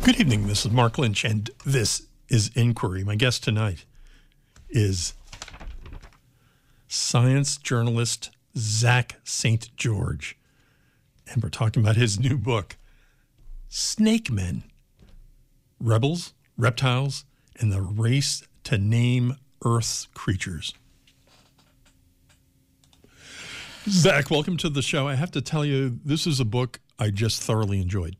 Good evening. This is Mark Lynch, and this is Inquiry. My guest tonight is science journalist Zach St. George, and we're talking about his new book, Snake Men, Rebels, Reptiles, and the Race to Name Earth's Creatures. Zach, welcome to the show. I have to tell you, this is a book I just thoroughly enjoyed.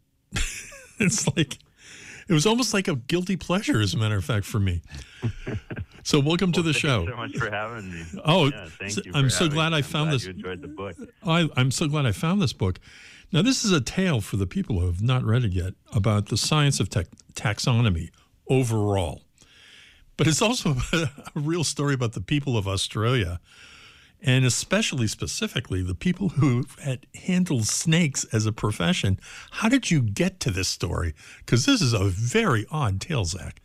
It was almost like a guilty pleasure, as a matter of fact, for me. So welcome to the show. Thank you so much for having me. Oh, yeah, thank you. I'm so glad I found this. You enjoyed the book. I'm so glad I found this book. Now, this is a tale for the people who have not read it yet about the science of taxonomy overall. But it's also a real story about the people of Australia, and especially specifically the people who had handled snakes as a profession. How did you get to this story? Because this is a very odd tale, Zach.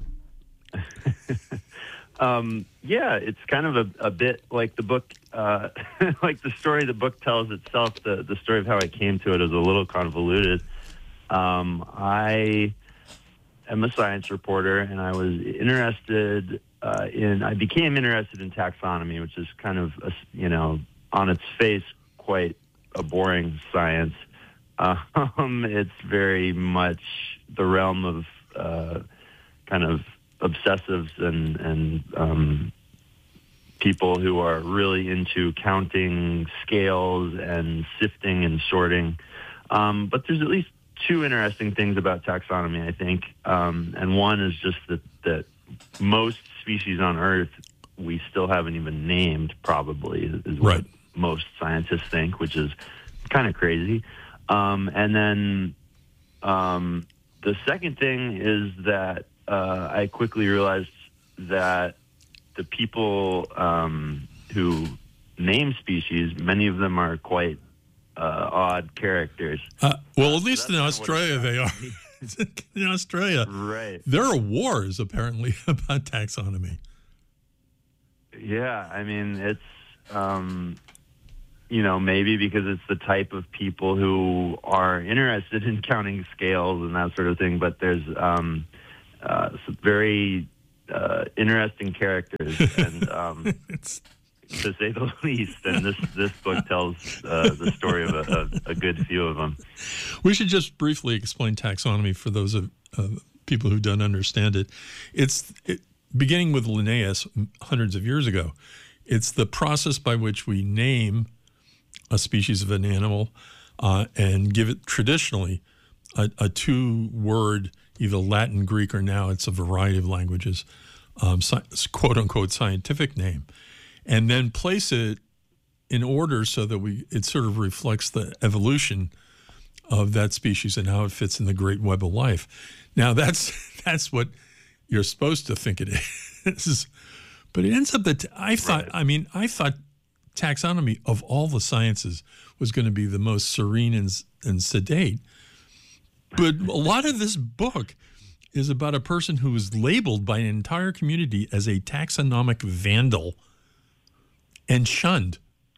Yeah, it's kind of a bit like the book, like the story the book tells itself. The story of how I came to it is a little convoluted. I am a science reporter, and I was interested I became interested in taxonomy, which is kind of, on its face, quite a boring science. It's very much the realm of kind of obsessives and people who are really into counting scales and sifting and sorting. But there's at least two interesting things about taxonomy, I think. And one is just that most species on Earth we still haven't even named, probably, is what right. Most scientists think, which is kind of crazy. And then the second thing is that I quickly realized that the people who name species, many of them are quite odd characters. Well, at least in Australia they are. In Australia, right? There are wars apparently about taxonomy. Yeah, I mean, it's maybe because it's the type of people who are interested in counting scales and that sort of thing. But there's some very interesting characters, and to say the least. And this book tells the story of a good few of them. We should just briefly explain taxonomy for those of people who don't understand it. It's beginning with Linnaeus hundreds of years ago. It's the process by which we name a species of an animal and give it traditionally a two-word, either Latin, Greek, or now it's a variety of languages, quote-unquote scientific name, and then place it in order so that it sort of reflects the evolution of that species and how it fits in the great web of life. Now, that's what you're supposed to think it is. But it ends up that I thought taxonomy of all the sciences was going to be the most serene and sedate. But a lot of this book is about a person who was labeled by an entire community as a taxonomic vandal and shunned.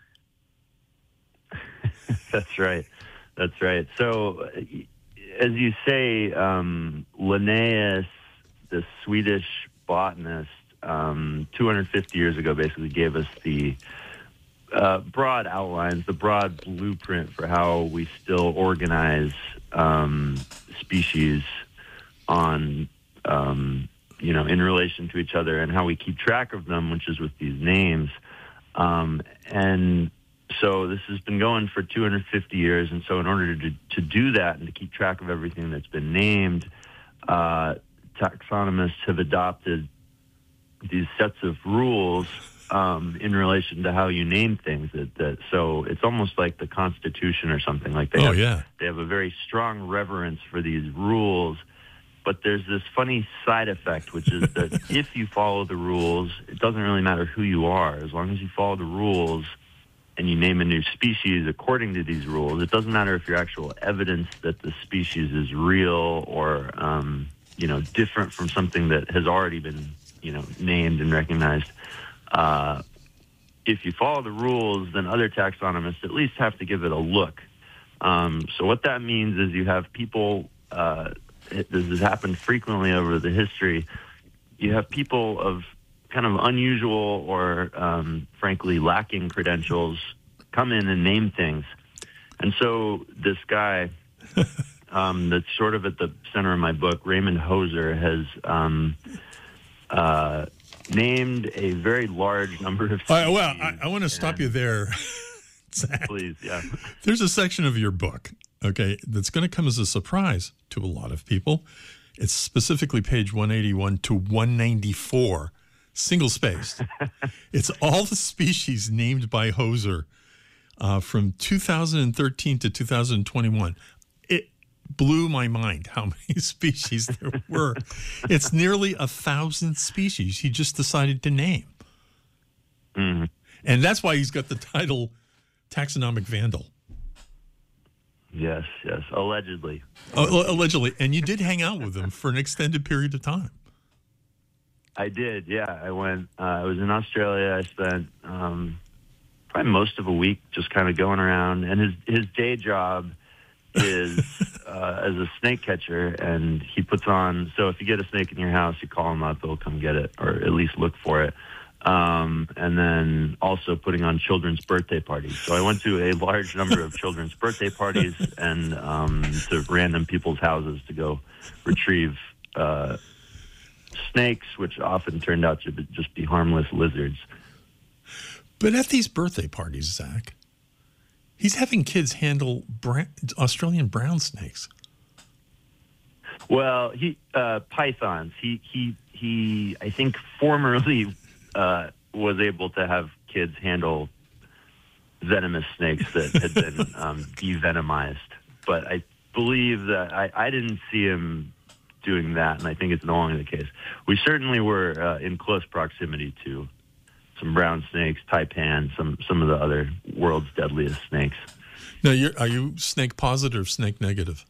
That's right. That's right. So, as you say, Linnaeus, the Swedish botanist, 250 years ago, basically gave us the broad outlines, the broad blueprint for how we still organize species on, in relation to each other, and how we keep track of them, which is with these names. And so this has been going for 250 years, and so in order to do that and to keep track of everything that's been named, taxonomists have adopted these sets of rules in relation to how you name things. So it's almost like the Constitution or something like that. They have a very strong reverence for these rules, but there's this funny side effect, which is that if you follow the rules, it doesn't really matter who you are. As long as you follow the rules and you name a new species according to these rules, it doesn't matter if your actual evidence that the species is real or, different from something that has already been, named and recognized. If you follow the rules, then other taxonomists at least have to give it a look. So what that means is you have people this has happened frequently over the history. You have people of kind of unusual or, frankly, lacking credentials come in and name things. And so this guy that's sort of at the center of my book, Raymond Hoser, has named a very large number of species. Well, I want to stop you there, Zach. Please, yeah. There's a section of your book, okay, that's going to come as a surprise to a lot of people. It's specifically page 181 to 194, single-spaced. It's all the species named by Hoser from 2013 to 2021. It blew my mind how many species there were. It's nearly 1,000 species he just decided to name. Mm-hmm. And that's why he's got the title Taxonomic Vandal. Yes, allegedly. Allegedly. And you did hang out with him for an extended period of time. I did, yeah. I went, I was in Australia. I spent probably most of a week just kind of going around. And his day job is as a snake catcher, and he puts on, so if you get a snake in your house, you call him up, he'll come get it, or at least look for it. And then also putting on children's birthday parties. So I went to a large number of children's birthday parties and to random people's houses to go retrieve snakes, which often turned out to just be harmless lizards. But at these birthday parties, Zach, he's having kids handle Australian brown snakes. Well, pythons. He I think formerly was able to have kids handle venomous snakes that had been devenomized. But I believe that I didn't see him doing that, and I think it's no longer the case. We certainly were in close proximity to some brown snakes, taipan, some of the other world's deadliest snakes. Now, are you snake positive or snake negative?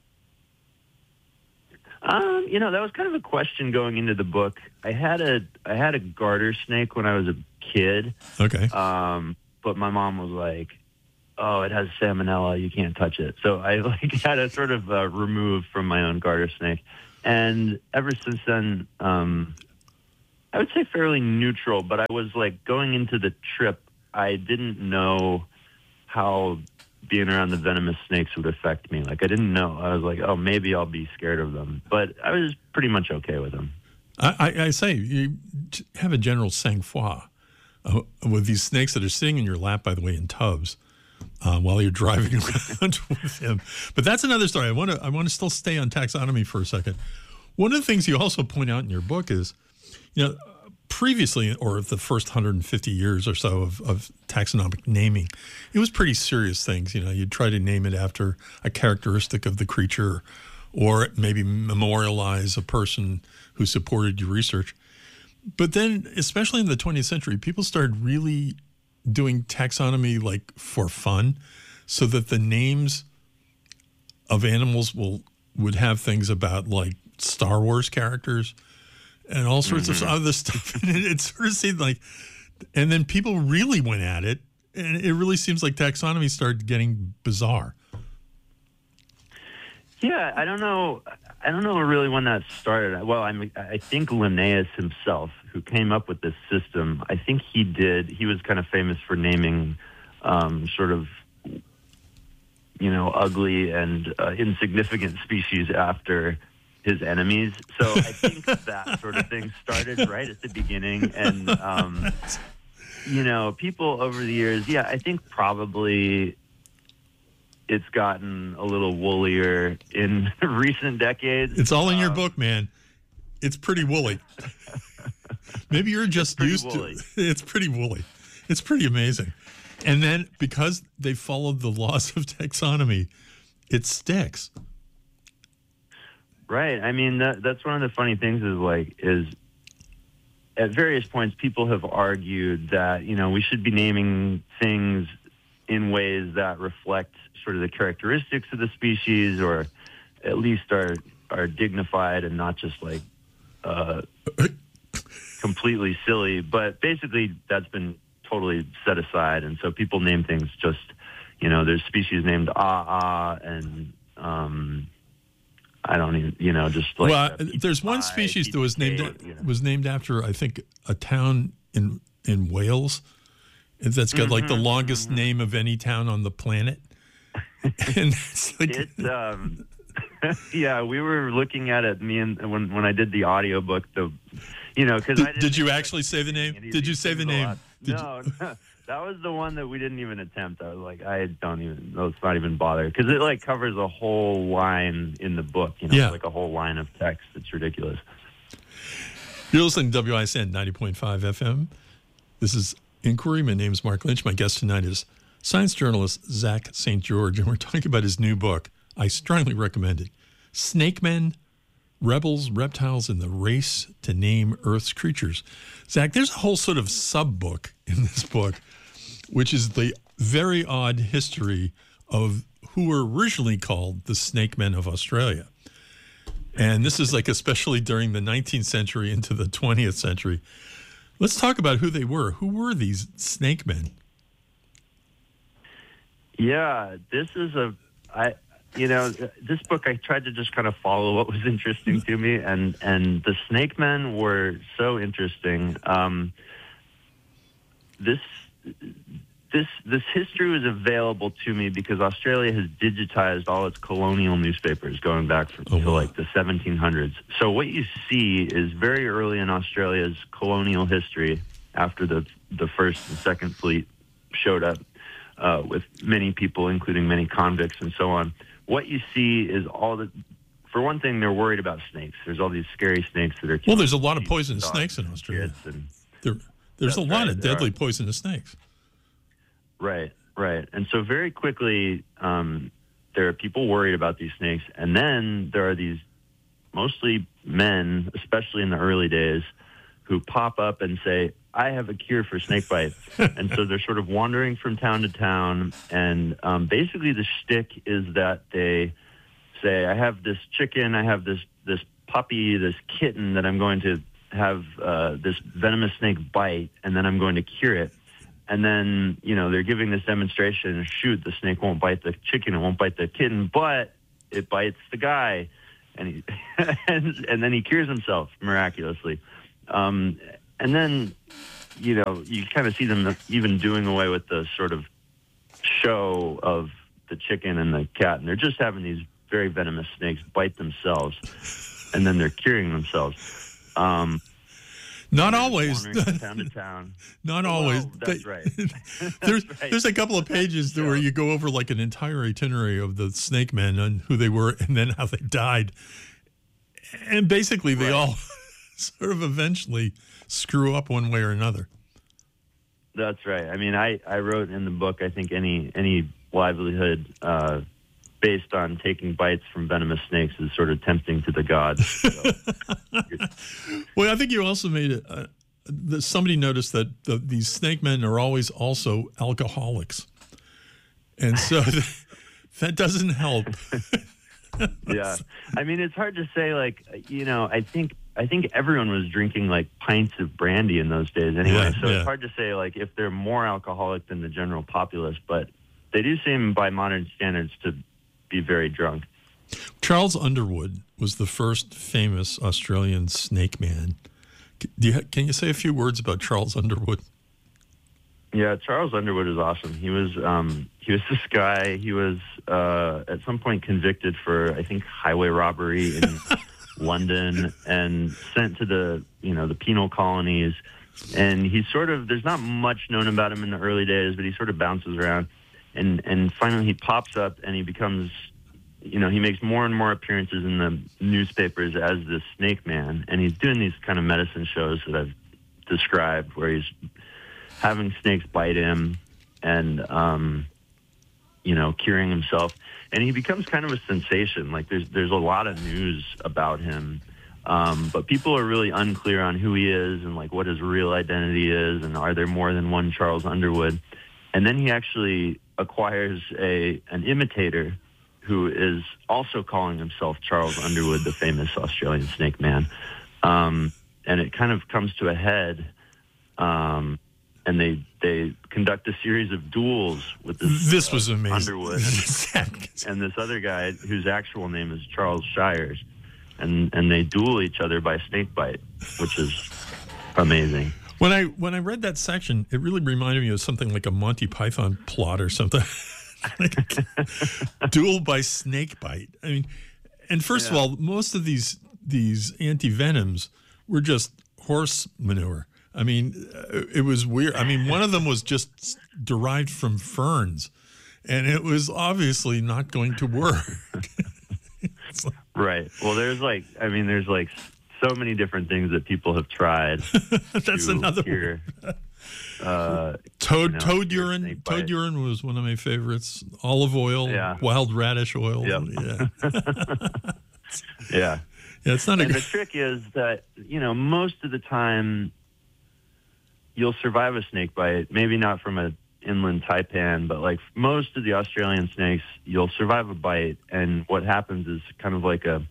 That was kind of a question going into the book. I had a garter snake when I was a kid. Okay. But my mom was like, "Oh, it has salmonella. You can't touch it." So I had a sort of remove from my own garter snake, and ever since then, I would say fairly neutral. But I was going into the trip, I didn't know how being around the venomous snakes would affect me. I didn't know. I was like, oh, maybe I'll be scared of them. But I was pretty much okay with them. I say you have a general sang-froid with these snakes that are sitting in your lap, by the way, in tubs while you're driving around with him. But that's another story. I want to still stay on taxonomy for a second. One of the things you also point out in your book is, previously, or the first 150 years or so of taxonomic naming, it was pretty serious things. You'd try to name it after a characteristic of the creature, or maybe memorialize a person who supported your research. But then, especially in the 20th century, people started really doing taxonomy for fun, so that the names of animals would have things about Star Wars characters and all sorts of other stuff. And it sort of seemed and then people really went at it, and it really seems like taxonomy started getting bizarre. Yeah, I don't know really when that started. Well, I think Linnaeus himself, who came up with this system, I think he was kind of famous for naming sort of, ugly and insignificant species after his enemies. So I think that sort of thing started right at the beginning. And, people over the years, I think probably it's gotten a little woollier in recent decades. It's all in your book, man. It's pretty woolly. Maybe you're just used to it. It's pretty woolly. It's pretty amazing. And then because they followed the laws of taxonomy, it sticks. Right. I mean, that's one of the funny things is at various points people have argued that, we should be naming things in ways that reflect sort of the characteristics of the species, or at least are dignified and not just completely silly. But basically that's been totally set aside. And so people name things just, there's species named and I don't even, just like. Well, there's one species that was named after, I think, a town in Wales that's got like the longest name of any town on the planet. And it's like, yeah, we were looking at it. When I did the audiobook, because did you actually say the name? Did you say the name? No, that was the one that we didn't even attempt. I was like, let's not even bother, because it like covers a whole line in the book. Like a whole line of text. It's ridiculous. You're listening to WISN 90.5 FM. This is Inquiry. My name is Mark Lynch. My guest tonight is science journalist Zach St. George, and we're talking about his new book. I strongly recommend it. Snake Men, Rebels, Reptiles, and the Race to Name Earth's Creatures. Zach, there's a whole sort of sub-book in this book, which is the very odd history of who were originally called the Snake Men of Australia. And this is like especially during the 19th century into the 20th century. Let's talk about who they were. Who were these Snake Men? Yeah, this is this book, I tried to just kind of follow what was interesting to me, and the Snake Men were so interesting. This history was available to me because Australia has digitized all its colonial newspapers going back to like the 1700s. So what you see is very early in Australia's colonial history, after the First and Second Fleet showed up with many people, including many convicts and so on. What you see is for one thing, they're worried about snakes. There's all these scary snakes that are killing. Well, there's a lot of poisonous snakes in Australia. There's a lot of deadly poisonous snakes. Right. And so very quickly, there are people worried about these snakes. And then there are these mostly men, especially in the early days, who pop up and say, I have a cure for snake bite. And so they're sort of wandering from town to town. And basically the shtick is that they say, I have this chicken, I have this puppy, this kitten that I'm going to have this venomous snake bite, and then I'm going to cure it. And then, they're giving this demonstration, and shoot, the snake won't bite the chicken, it won't bite the kitten, but it bites the guy. And and then he cures himself miraculously. And then, you kind of see them even doing away with the sort of show of the chicken and the cat, and they're just having these very venomous snakes bite themselves, and then they're curing themselves. Not always. From town to town. Not always. That's right. There's a couple of pages where you go over like an entire itinerary of the Snake Men and who they were and then how they died. And basically they all sort of eventually screw up one way or another. That's right. I mean, I wrote in the book, I think any livelihood based on taking bites from venomous snakes is sort of tempting to the gods. So. Well, I think you also made it. Somebody noticed that these snake men are always also alcoholics, and so that doesn't help. Yeah, I mean, it's hard to say. Like, I think everyone was drinking like pints of brandy in those days anyway. It's hard to say like if they're more alcoholic than the general populace, but they do seem, by modern standards, to be very drunk. Charles Underwood was the first famous Australian snake man. Can you say a few words about Charles Underwood? Yeah, Charles Underwood is awesome. He was this guy. He was at some point convicted for, I think, highway robbery in London and sent to the penal colonies. And he's there's not much known about him in the early days, but he sort of bounces around. And finally he pops up and he becomes, he makes more and more appearances in the newspapers as this snake man. And he's doing these kind of medicine shows that I've described where he's having snakes bite him and, curing himself. And he becomes kind of a sensation. Like there's a lot of news about him. But people are really unclear on who he is and like what his real identity is. And are there more than one Charles Underwood? And then he actually acquires an imitator who is also calling himself Charles Underwood, the famous Australian snake man. And it kind of comes to a head and they conduct a series of duels with this. This was amazing. Underwood and this other guy whose actual name is Charles Shires, and they duel each other by snake bite, which is amazing. When I read that section, it really reminded me of something like a Monty Python plot or something. Like duel by snake bite. I mean, and first of all, most of these anti-venoms were just horse manure. I mean, it was weird. I mean, one of them was just derived from ferns, and it was obviously not going to work. Right. Well, there's so many different things that people have tried. That's another one. Toad urine. Toad urine was one of my favorites. Olive oil, wild radish oil. Yep. Yeah. It's not. And the trick is that most of the time you'll survive a snake bite. Maybe not from an inland taipan, but like most of the Australian snakes, you'll survive a bite. And what happens is kind of like a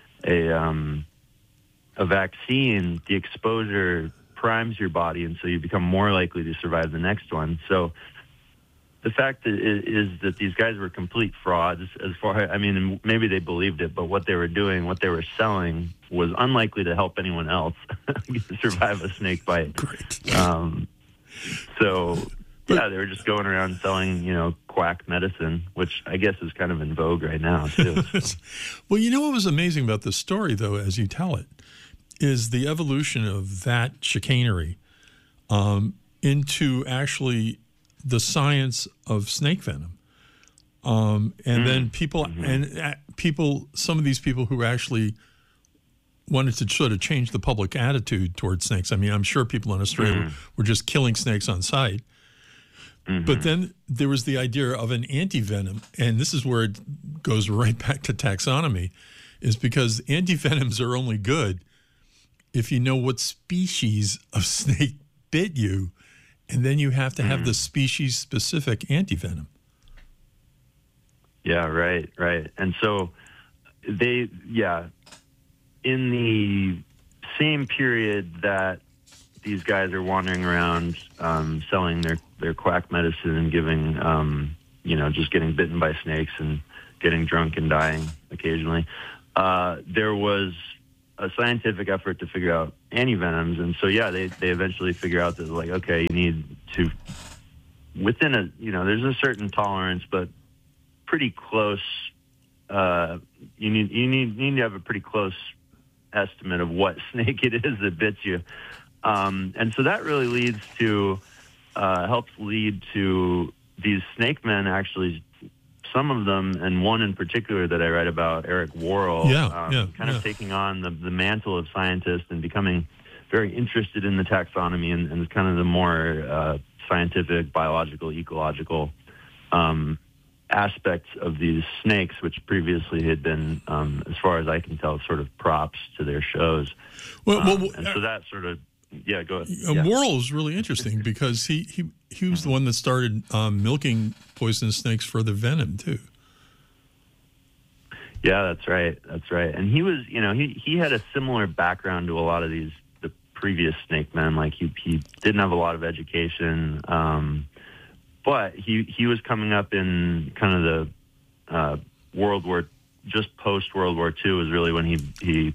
vaccine. The exposure primes your body, and so you become more likely to survive the next one. So the fact is that these guys were complete frauds. Maybe they believed it, but what they were doing, what they were selling, was unlikely to help anyone else survive a snake bite. Great. They were just going around selling, quack medicine, which I guess is kind of in vogue right now too. Well, what was amazing about this story, though, as you tell it, is the evolution of that chicanery into actually the science of snake venom. Then people, some of these people who actually wanted to sort of change the public attitude towards snakes. I mean, I'm sure people in Australia were just killing snakes on sight. But then there was the idea of an anti-venom, and this is where it goes right back to taxonomy, is because anti-venoms are only good if you know what species of snake bit you, and then you have to have the species-specific antivenom. Yeah, right. And so in the same period that these guys are wandering around selling their quack medicine and giving, just getting bitten by snakes and getting drunk and dying occasionally, there was a scientific effort to figure out antivenoms. And so, they eventually figure out that, like, okay, you need to, within there's a certain tolerance, but pretty close, you need to have a pretty close estimate of what snake it is that bits you. And so that really helps lead to these snake men actually, some of them, and one in particular that I write about, Eric Worrell, kind of taking on the mantle of scientist and becoming very interested in the taxonomy and kind of the more scientific, biological, ecological aspects of these snakes, which previously had been, as far as I can tell, sort of props to their shows. And so that sort of, go ahead. Worrell is really interesting because he was the one that started milking poisonous snakes for the venom too. Yeah, that's right. And he was, he had a similar background to a lot of the previous snake men. Like he didn't have a lot of education, but he was coming up in kind of the just post World War II was really when he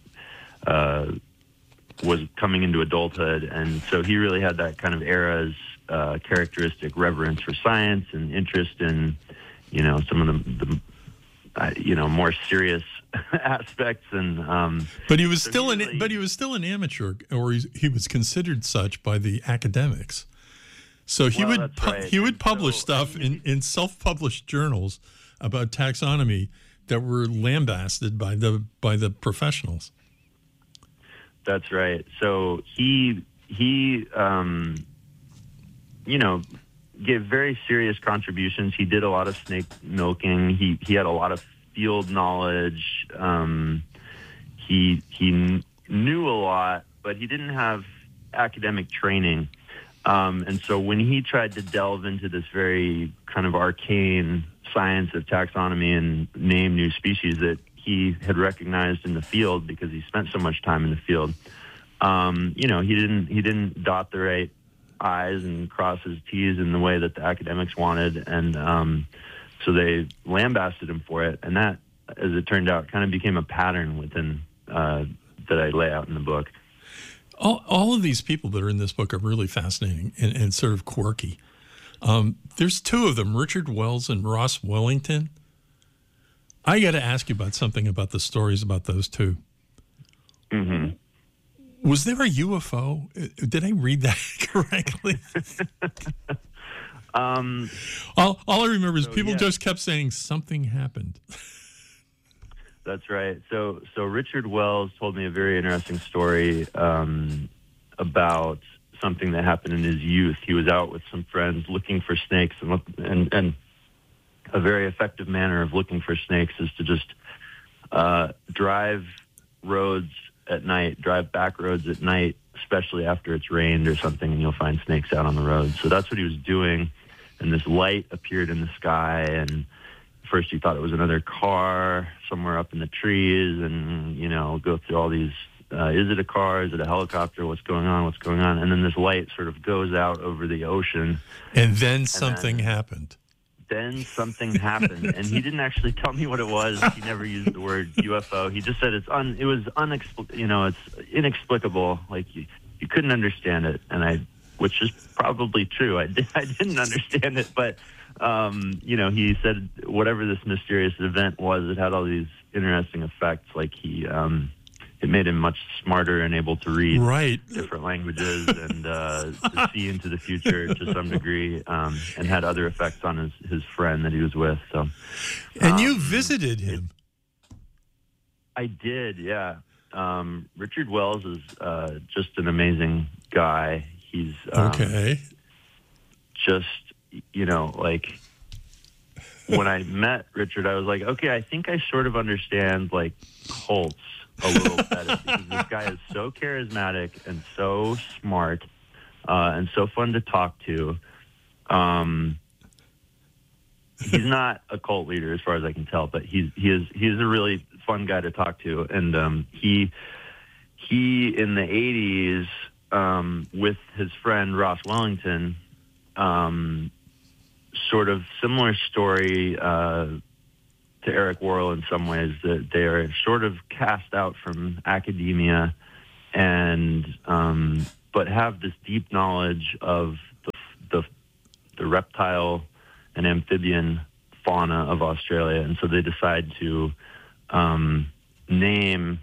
was coming into adulthood, and so he really had that kind of era's characteristic reverence for science and interest in, some of the more serious aspects. And but he was still an amateur, or he was considered such by the academics. So he would publish stuff in self-published journals about taxonomy that were lambasted by the professionals. That's right. So he gave very serious contributions. He did a lot of snake milking. He had a lot of field knowledge. He knew a lot, but he didn't have academic training. And so when he tried to delve into this very kind of arcane science of taxonomy and name new species that he had recognized in the field because he spent so much time in the field, he didn't dot the right I's and cross his T's in the way that the academics wanted, and so they lambasted him for it. And that, as it turned out, kind of became a pattern within that I lay out in the book. All of these people that are in this book are really fascinating and sort of quirky. There's two of them, Richard Wells and Ross Wellington. I got to ask you about something about the stories about those two. Mm-hmm. Was there a UFO? Did I read that correctly? All I remember is people just kept saying something happened. That's right. So Richard Wells told me a very interesting story about something that happened in his youth. He was out with some friends looking for snakes, and a very effective manner of looking for snakes is to just drive roads at night, drive back roads at night, especially after it's rained or something, and you'll find snakes out on the road. So that's what he was doing, and this light appeared in the sky, and first he thought it was another car somewhere up in the trees, and, go through all these, is it a car, is it a helicopter, what's going on, and then this light sort of goes out over the ocean. And then something happened. Then something happened, and he didn't actually tell me what it was. He never used the word UFO. He just said it's inexplicable. Like you couldn't understand it, which is probably true. I didn't understand it, but he said whatever this mysterious event was, it had all these interesting effects. Like it made him much smarter and able to read different languages and to see into the future to some degree, and had other effects on his friend that he was with. So, and you visited him. I did, yeah. Richard Wells is just an amazing guy. He's just, like when I met Richard, I was like, okay, I think I sort of understand like cults a little better, because this guy is so charismatic and so smart and so fun to talk to. He's not a cult leader as far as I can tell, but he is a really fun guy to talk to. And he in the 80s with his friend Ross Wellington, sort of similar story to Eric Worrell in some ways, that they are sort of cast out from academia, and but have this deep knowledge of the reptile and amphibian fauna of Australia, and so they decide to name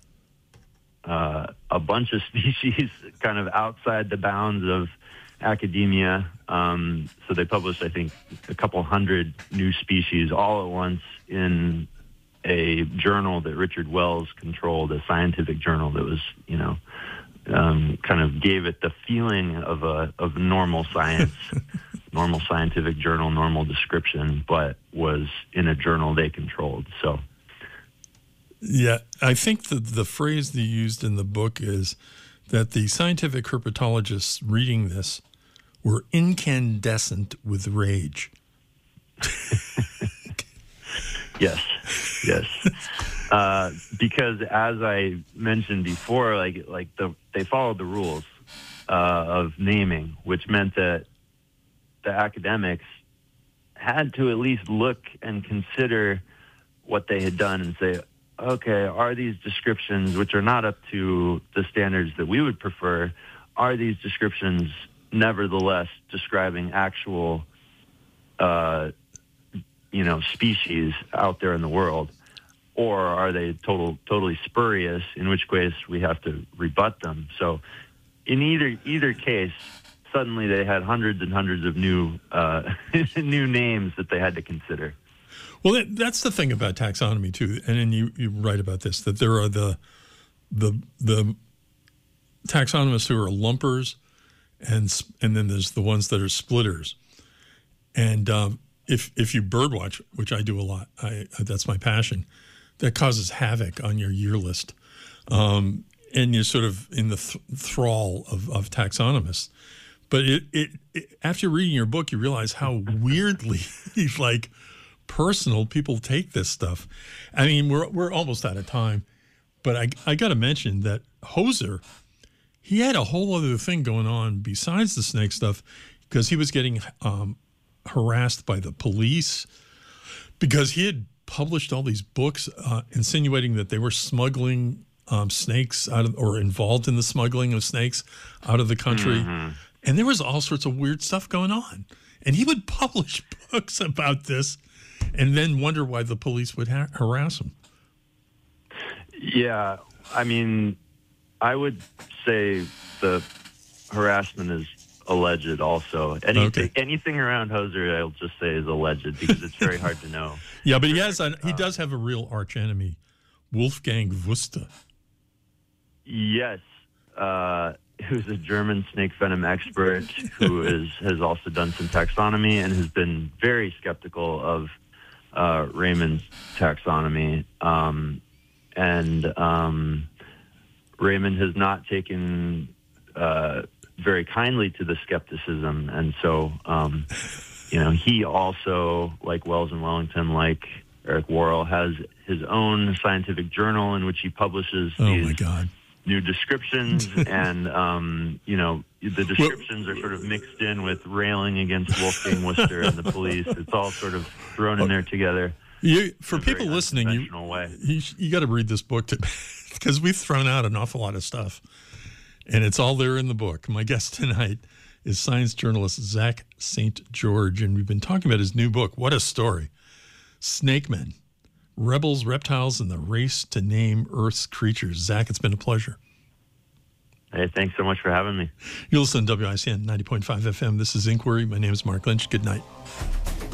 a bunch of species kind of outside the bounds of academia. So they published, I think, a couple hundred new species all at once in a journal that Richard Wells controlled, a scientific journal that was, kind of gave it the feeling of normal science, normal scientific journal, normal description, but was in a journal they controlled. So, yeah, I think the phrase they used in the book is that the scientific herpetologists reading this were incandescent with rage. Yes. Because as I mentioned before, they followed the rules of naming, which meant that the academics had to at least look and consider what they had done and say, okay, are these descriptions, which are not up to the standards that we would prefer, are these descriptions nevertheless describing actual species out there in the world, or are they totally spurious, in which case we have to rebut them. So in either case, suddenly they had hundreds and hundreds of new new names that they had to consider. Well, that's the thing about taxonomy too, and then you write about this, that there are the taxonomists who are lumpers, and then there's the ones that are splitters. And if you birdwatch, which I do a lot, that's my passion, that causes havoc on your year list. And you're sort of in the thrall of taxonomists. But it after reading your book, you realize how weirdly personal people take this stuff. I mean, we're almost out of time, but I got to mention that Hoser, he had a whole other thing going on besides the snake stuff, because he was getting harassed by the police because he had published all these books insinuating that they were smuggling snakes out of, or involved in the smuggling of snakes out of the country. And there was all sorts of weird stuff going on. And he would publish books about this and then wonder why the police would harass him. Yeah, I mean, I would say the harassment is alleged also. Anything around Hoser, I'll just say is alleged because it's very hard to know. Yeah, but he does have a real arch enemy, Wolfgang Wüste. Yes, who's a German snake venom expert who has also done some taxonomy and has been very skeptical of Raymond's taxonomy. Raymond has not taken very kindly to the skepticism, and so he also, like Wells and Wellington, like Eric Worrell, has his own scientific journal in which he publishes these new descriptions, and the descriptions are sort of mixed in with railing against Wolfgang Wüste and the police. It's all sort of thrown in there together. For people listening, you got to read this book because we've thrown out an awful lot of stuff, and it's all there in the book. My guest tonight is science journalist Zach St. George, and we've been talking about his new book. What a story! Snake Men, Rebels, Reptiles, and the Race to Name Earth's Creatures. Zach, it's been a pleasure. Hey, thanks so much for having me. You're listening to WICN 90.5 FM. This is Inquiry. My name is Mark Lynch. Good night.